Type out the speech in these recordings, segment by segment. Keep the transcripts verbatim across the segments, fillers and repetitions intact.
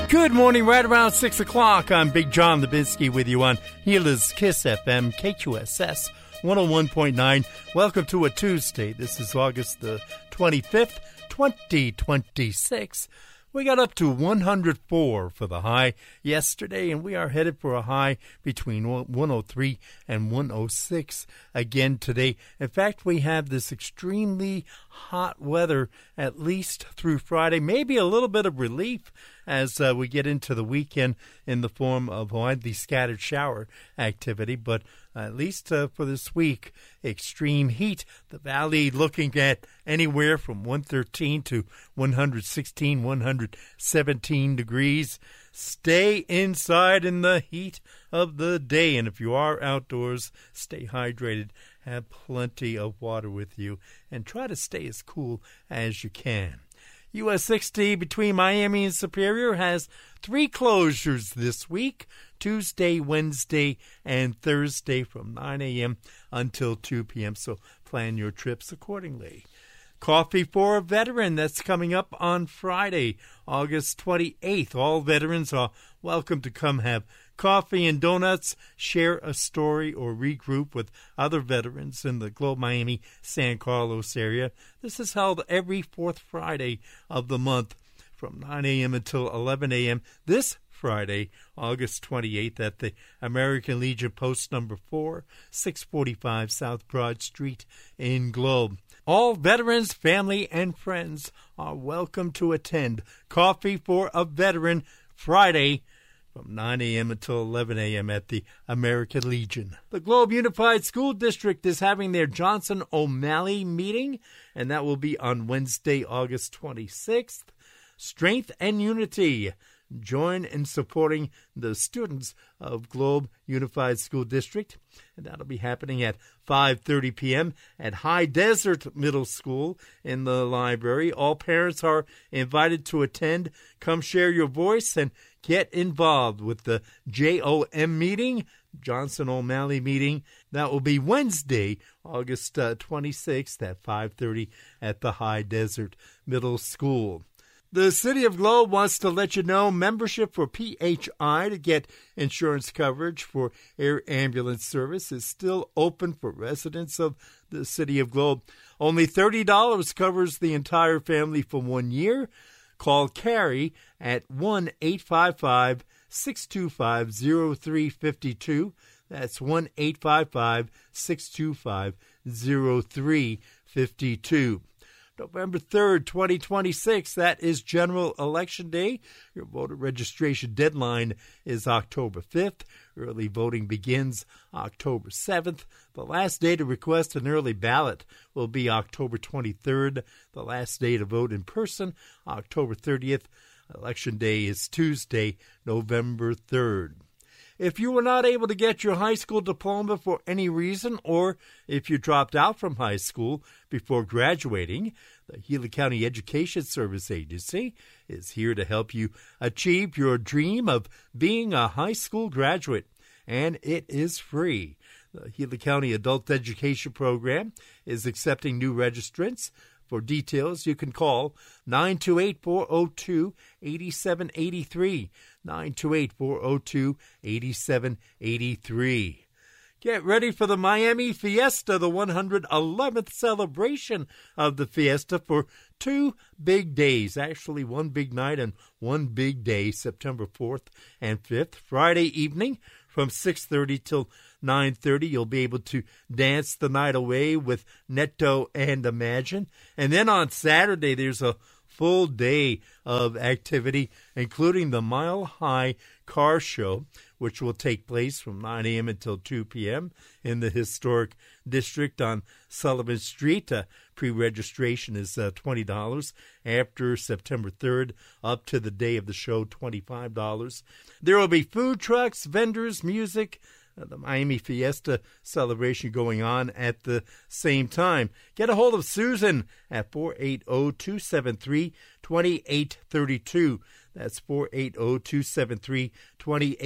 Good morning, right around six o'clock. I'm Big John Lubinsky with you on Gila Kiss F M, K Q S S one oh one point nine. Welcome to a Tuesday. This is August the twenty-fifth, twenty twenty-six. We got up to one hundred four for the high yesterday, and we are headed for a high between one oh three and one oh six again today. In fact, we have this extremely hot weather at least through Friday, maybe a little bit of relief as uh, we get into the weekend in the form of widely scattered shower activity, but at least uh, for this week, extreme heat. The valley looking at anywhere from one thirteen to one sixteen, one seventeen degrees. Stay inside in the heat of the day, and if you are outdoors, stay hydrated. Have plenty of water with you, and try to stay as cool as you can. U S sixty between Miami and Superior has three closures this week, Tuesday, Wednesday, and Thursday from nine a.m. until two p.m., so plan your trips accordingly. Coffee for a Veteran, that's coming up on Friday, August twenty-eighth. All veterans are welcome to come have coffee and donuts, share a story, or regroup with other veterans in the Globe Miami San Carlos area. This is held every fourth Friday of the month from nine a.m. until eleven a.m. This Friday, August twenty-eighth, at the American Legion Post Number four, six forty-five South Broad Street in Globe. All veterans, family, and friends are welcome to attend Coffee for a Veteran Friday from nine a.m. until eleven a.m. at the American Legion. The Globe Unified School District is having their Johnson O'Malley meeting, and that will be on Wednesday, August twenty-sixth. Strength and Unity. Join in supporting the students of Globe Unified School District, and that'll be happening at five thirty p.m. at High Desert Middle School in the library. All parents are invited to attend. Come share your voice and get involved with the J O M meeting, Johnson O'Malley meeting. That will be Wednesday, August uh, twenty-sixth at five thirty at the High Desert Middle School. The City of Globe wants to let you know membership for P H I to get insurance coverage for air ambulance service is still open for residents of the City of Globe. Only thirty dollars covers the entire family for one year. Call Carrie at one eight five five, six two five, zero three five two. That's one eight five five, six two five, zero three five two. November third, twenty twenty-six, that is General Election Day. Your voter registration deadline is October fifth. Early voting begins October seventh. The last day to request an early ballot will be October twenty-third. The last day to vote in person, October thirtieth. Election Day is Tuesday, November third. If you were not able to get your high school diploma for any reason, or if you dropped out from high school before graduating, the Gila County Education Service Agency is here to help you achieve your dream of being a high school graduate, and it is free. The Gila County Adult Education Program is accepting new registrants. For details, you can call nine two eight, four oh two, eight seven eight three, nine two eight, four oh two, eight seven eight three. Get ready for the Miami Fiesta, the one hundred eleventh celebration of the Fiesta for two big days. Actually, one big night and one big day, September fourth and fifth. Friday evening from six thirty till nine thirty, you'll be able to dance the night away with Netto and Imagine. And then on Saturday, there's a full day of activity, including the Mile High Car Show, which will take place from nine a.m. until two p.m. in the historic district on Sullivan Street. Uh, pre-registration is uh, twenty dollars. After September third, up to the day of the show, twenty-five dollars. There will be food trucks, vendors, music, uh, the Miami Fiesta celebration going on at the same time. Get a hold of Susan at four eight zero, two seven three, two eight three two. That's four eight zero, two seven three, two eight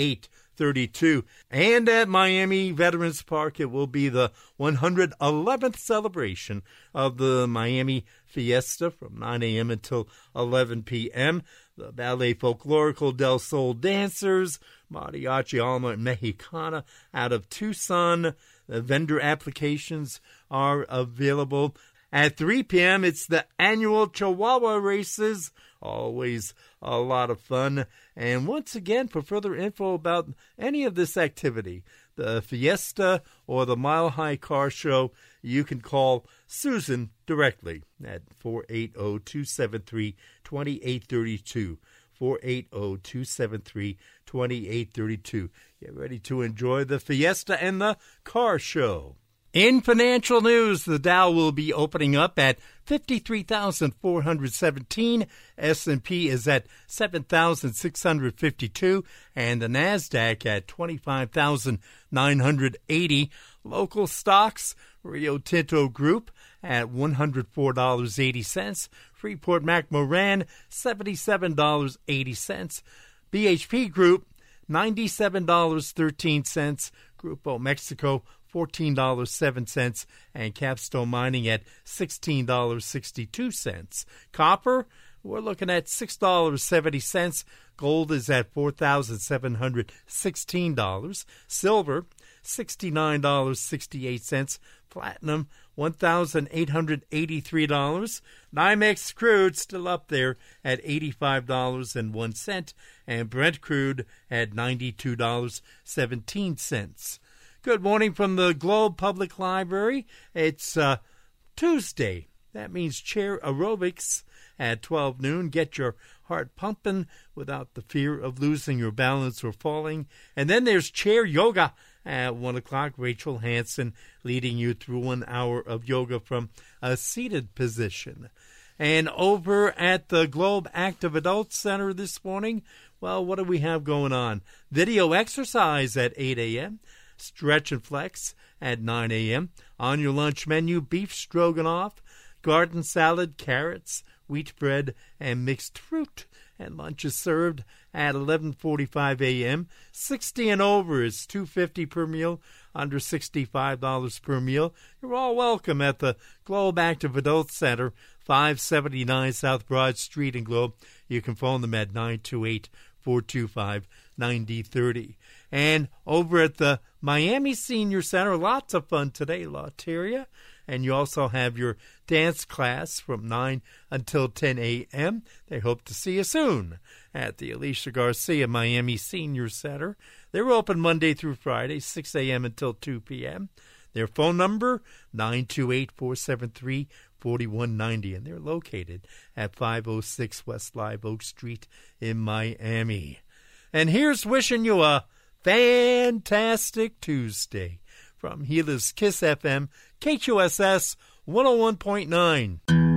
thirty-two. And at Miami Veterans Park, it will be the one hundred eleventh celebration of the Miami Fiesta from nine a.m. until eleven p.m. The Ballet Folklorico del Sol Dancers, Mariachi Alma Mexicana out of Tucson. The vendor applications are available. At three p.m., it's the annual Chihuahua races. Always a lot of fun. And once again, for further info about any of this activity, the Fiesta or the Mile High Car Show, you can call Susan directly at four eight zero, two seven three, two eight three two. four eight zero, two seven three, two eight three two. Get ready to enjoy the Fiesta and the Car Show. In financial news, the Dow will be opening up at fifty-three thousand four hundred seventeen. S and P is at seven thousand six hundred fifty-two. And the NASDAQ at twenty-five thousand nine hundred eighty. Local stocks, Rio Tinto Group at one hundred four dollars and eighty cents. Freeport-McMoRan, seventy-seven dollars and eighty cents. B H P Group, ninety-seven dollars and thirteen cents. Grupo Mexico, fourteen dollars and seven cents, and Capstone Mining at sixteen dollars and sixty-two cents. Copper, we're looking at six dollars and seventy cents. Gold is at four thousand seven hundred sixteen dollars. Silver, sixty-nine dollars and sixty-eight cents. Platinum, one thousand eight hundred eighty-three dollars. NYMEX crude still up there at eighty-five dollars and one cent, and Brent crude at ninety-two dollars and seventeen cents. Good morning from the Globe Public Library. It's uh, Tuesday. That means chair aerobics at twelve noon. Get your heart pumping without the fear of losing your balance or falling. And then there's chair yoga at one o'clock. Rachel Hansen leading you through one hour of yoga from a seated position. And over at the Globe Active Adult Center this morning, well, what do we have going on? Video exercise at eight a.m., Stretch and Flex at nine a.m. On your lunch menu, beef stroganoff, garden salad, carrots, wheat bread, and mixed fruit. And lunch is served at eleven forty-five a.m. sixty and over is two dollars and fifty cents per meal, under sixty-five dollars per meal. You're all welcome at the Globe Active Adult Center, five seventy-nine South Broad Street in Globe. You can phone them at nine two eight, four two five, nine zero three zero. And over at the Miami Senior Center, lots of fun today, Lateria. And you also have your dance class from nine until ten a.m. They hope to see you soon at the Alicia Garcia Miami Senior Center. They're open Monday through Friday, six a.m. until two p.m. Their phone number, nine two eight, four seven three, four one nine zero. And they're located at five oh six West Live Oak Street in Miami. And here's wishing you a fantastic Tuesday from Gila's Kiss F M, K Q S S one oh one point nine.